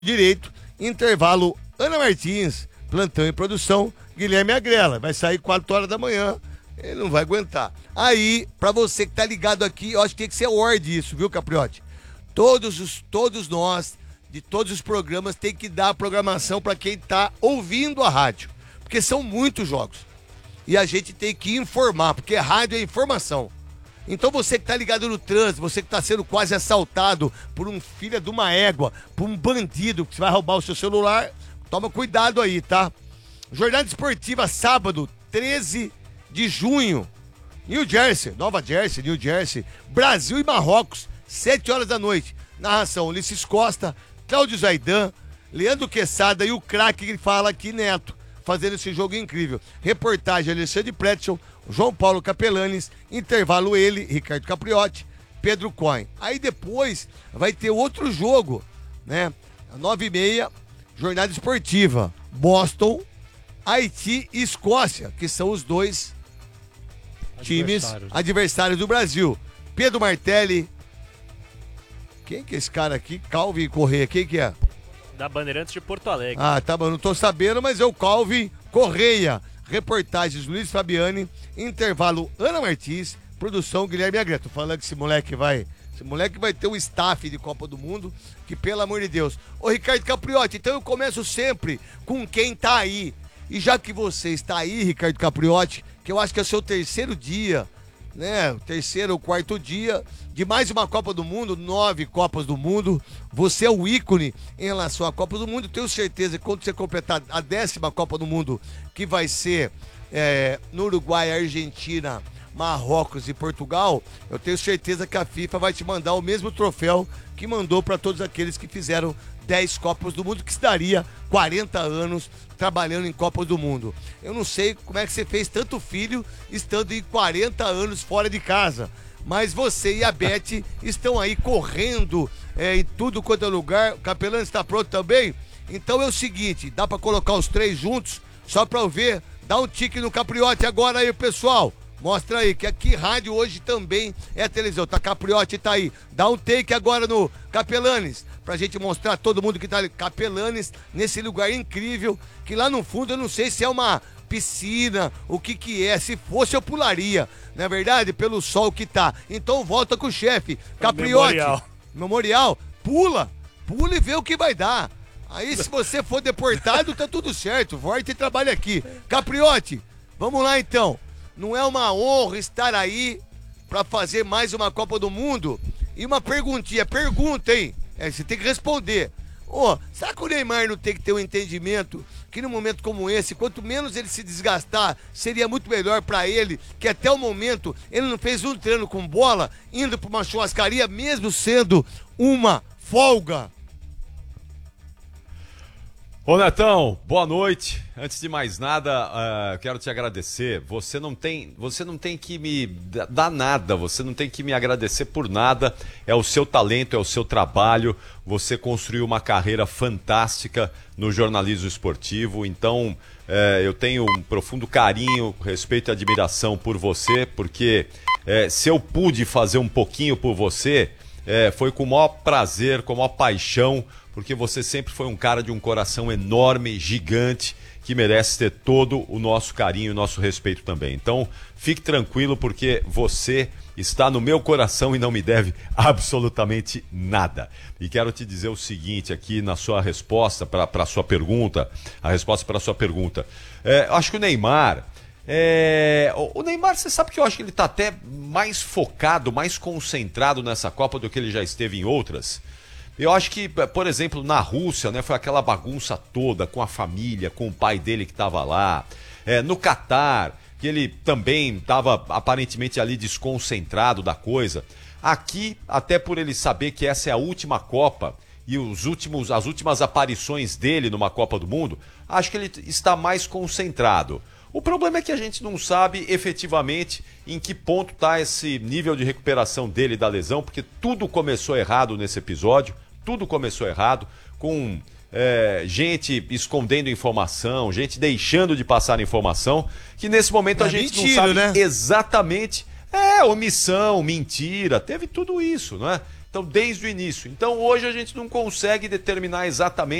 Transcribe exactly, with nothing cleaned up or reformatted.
direito, intervalo Ana Martins, plantão e produção, Guilherme Agrela, vai sair quatro horas da manhã, ele não vai aguentar. Aí, pra você que tá ligado aqui, eu acho que tem que ser ordem isso, viu, Capriotti? Todos, os, todos nós, de todos os programas, tem que dar a programação pra quem tá ouvindo a rádio, porque são muitos jogos. E a gente tem que informar, porque rádio é informação. Então você que tá ligado no trânsito, você que tá sendo quase assaltado por um filho de uma égua, por um bandido que vai roubar o seu celular, toma cuidado aí, tá? Jornada esportiva, sábado, treze de junho, New Jersey, Nova Jersey, New Jersey, Brasil e Marrocos, sete horas da noite. Narração, Ulisses Costa, Cláudio Zaidan, Leandro Quesada e o craque que fala aqui, Neto, fazendo esse jogo incrível. Reportagem, Alexandre Pretzel, João Paulo Capelanes, intervalo ele, Ricardo Capriotti, Pedro Coin. Aí depois vai ter outro jogo, né? nove e meia, jornada esportiva, Boston, Haiti e Escócia, que são os dois times adversários, adversários do Brasil. Pedro Martelli, quem que é esse cara aqui? Calvin Correia, quem que é? Da Bandeirantes de Porto Alegre. Ah, tá bom, não tô sabendo, mas é o Calvin Correia. Reportagens Luiz Fabiani, intervalo Ana Martins, produção Guilherme Agrela. Tô falando que esse moleque vai, esse moleque vai ter um staff de Copa do Mundo, que pelo amor de Deus. Ô Ricardo Capriotti, então eu começo sempre com quem tá aí. E já que você está aí, Ricardo Capriotti, que eu acho que é o seu terceiro dia, né, terceiro ou quarto dia de mais uma Copa do Mundo, nove Copas do Mundo, você é o ícone em relação à Copa do Mundo. Tenho certeza que quando você completar a décima Copa do Mundo, que vai ser é, no Uruguai, Argentina, Marrocos e Portugal, eu tenho certeza que a FIFA vai te mandar o mesmo troféu que mandou para todos aqueles que fizeram dez Copas do Mundo, que se daria quarenta anos trabalhando em Copas do Mundo. Eu não sei como é que você fez tanto filho estando em quarenta anos fora de casa, mas você e a Beth estão aí correndo é, em tudo quanto é lugar. O Capelano está pronto também? Então é o seguinte, dá para colocar os três juntos, só para eu ver. Dá um tique no Capriotti agora aí, pessoal. Mostra aí, que aqui rádio hoje também é televisão. Tá, Capriotti tá aí. Dá um take agora no Capelanes, pra gente mostrar todo mundo que tá ali. Capelanes, nesse lugar incrível, que lá no fundo eu não sei se é uma piscina, o que que é. Se fosse eu pularia, não é verdade? Pelo sol que tá. Então volta com o chefe. Capriotti. Memorial. Memorial. Pula. Pula e vê o que vai dar. Aí se você for deportado, tá tudo certo. Volta e trabalha aqui. Capriotti, vamos lá então. Não é uma honra estar aí pra fazer mais uma Copa do Mundo? E uma perguntinha, pergunta, hein? É, você tem que responder. Ô, oh, será que o Neymar não tem que ter um entendimento que num momento como esse, quanto menos ele se desgastar, seria muito melhor pra ele, que até o momento ele não fez um treino com bola, indo pra uma churrascaria, mesmo sendo uma folga? Ô Netão, boa noite. Antes de mais nada, uh, quero te agradecer. Você não tem, você não tem que me dar nada, você não tem que me agradecer por nada. É o seu talento, é o seu trabalho. Você construiu uma carreira fantástica no jornalismo esportivo. Então, uh, eu tenho um profundo carinho, respeito e admiração por você, porque uh, se eu pude fazer um pouquinho por você, uh, foi com o maior prazer, com a maior paixão, porque você sempre foi um cara de um coração enorme, gigante, que merece ter todo o nosso carinho e o nosso respeito também. Então, fique tranquilo, porque você está no meu coração e não me deve absolutamente nada. E quero te dizer o seguinte aqui na sua resposta para a sua pergunta, a resposta para a sua pergunta. É, acho que o Neymar... É... O Neymar, você sabe que eu acho que ele está até mais focado, mais concentrado nessa Copa do que ele já esteve em outras. Eu acho que, por exemplo, na Rússia, né, foi aquela bagunça toda com a família, com o pai dele que estava lá. É, no Catar, que ele também estava aparentemente ali desconcentrado da coisa. Aqui, até por ele saber que essa é a última Copa e os últimos, as últimas aparições dele numa Copa do Mundo, acho que ele está mais concentrado. O problema é que a gente não sabe efetivamente em que ponto está esse nível de recuperação dele da lesão, porque tudo começou errado nesse episódio, tudo começou errado, com é, gente escondendo informação, gente deixando de passar informação, que nesse momento é a gente mentira, não sabe, né? Exatamente. É, omissão, mentira, teve tudo isso, não é? Então, desde o início. Então, hoje a gente não consegue determinar exatamente